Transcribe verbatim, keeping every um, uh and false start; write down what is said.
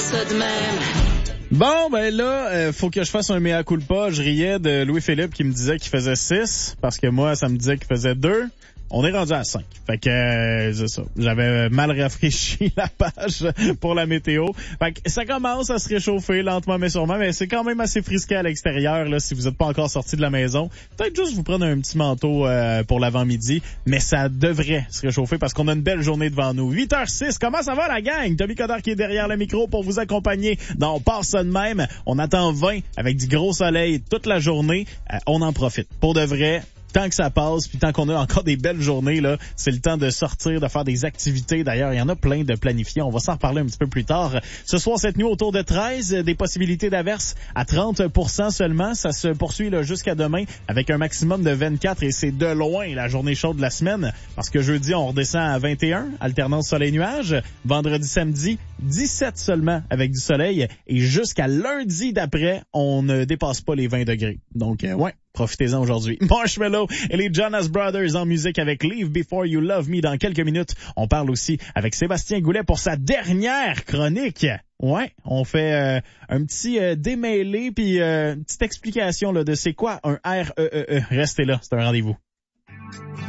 ça de même. Bon, ben là, euh, faut que je fasse un mea culpa. Je riais de Louis-Philippe qui me disait qu'il faisait six, parce que moi, ça me disait qu'il faisait deux. On est rendu à cinq. Fait que, euh, c'est ça. J'avais mal rafraîchi la page pour la météo. Fait que ça commence à se réchauffer lentement mais sûrement, mais c'est quand même assez frisqué à l'extérieur, là, si vous n'êtes pas encore sorti de la maison. Peut-être juste vous prendre un petit manteau euh, pour l'avant-midi, mais ça devrait se réchauffer parce qu'on a une belle journée devant nous. huit heures six, comment ça va la gang? Tommy Coderre qui est derrière le micro pour vous accompagner. Non, on passe ça de même. On attend vingt avec du gros soleil toute la journée. Euh, on en profite. Pour de vrai, tant que ça passe, puis tant qu'on a encore des belles journées, là, c'est le temps de sortir, de faire des activités. D'ailleurs, il y en a plein de planifiés. On va s'en reparler un petit peu plus tard. Ce soir, cette nuit, autour de treize, des possibilités d'averses à trente pour cent seulement. Ça se poursuit là jusqu'à demain avec un maximum de vingt-quatre et c'est de loin la journée chaude de la semaine parce que jeudi, on redescend à vingt et un, alternance soleil-nuage. Vendredi, samedi, dix-sept seulement avec du soleil et jusqu'à lundi d'après, on ne dépasse pas les vingt degrés. Donc, euh, ouais. Profitez-en aujourd'hui. Marshmello et les Jonas Brothers en musique avec Leave Before You Love Me dans quelques minutes. On parle aussi avec Sébastien Goulet pour sa dernière chronique. Ouais, on fait euh, un petit euh, démêlé puis euh, une petite explication là, de c'est quoi un R E E E. Restez là, c'est un rendez-vous.